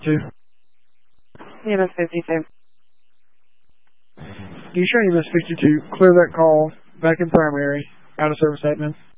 2. EMS 52. You sure EMS 52, clear that call, back in primary, out of service admin.